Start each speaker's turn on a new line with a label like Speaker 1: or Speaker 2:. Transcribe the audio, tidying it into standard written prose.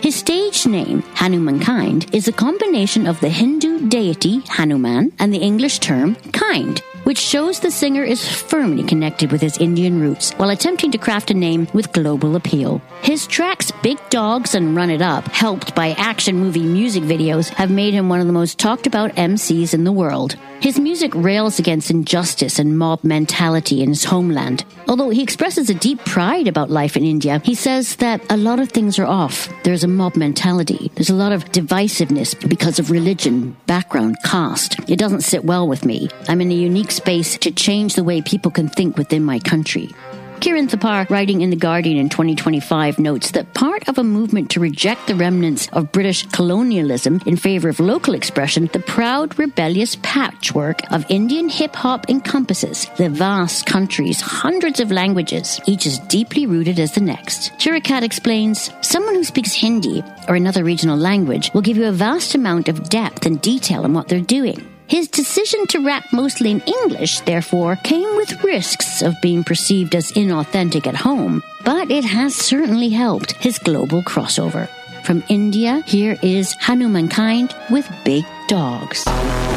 Speaker 1: His stage name, Hanumankind, is a combination of the Hindu deity Hanuman and the English term kind, which shows the singer is firmly connected with his Indian roots while attempting to craft a name with global appeal. His tracks Big Dogs and Run It Up, helped by action movie music videos, have made him one of the most talked about MCs in the world. His music rails against injustice and mob mentality in his homeland. Although he expresses a deep pride about life in India, he says that a lot of things are off. There's a mob mentality. There's a lot of divisiveness because of religion, background, caste. It doesn't sit well with me. I'm in a unique space to change the way people can think within my country. Kiran Thapar, writing in The Guardian in 2025, notes that part of a movement to reject the remnants of British colonialism in favor of local expression, the proud, rebellious patchwork of Indian hip-hop encompasses the vast country's hundreds of languages, each as deeply rooted as the next. Chirakat explains, someone who speaks Hindi or another regional language will give you a vast amount of depth and detail in what they're doing. His decision to rap mostly in English, therefore, came with risks of being perceived as inauthentic at home, but it has certainly helped his global crossover. From India, here is Hanumankind with Big Dogs.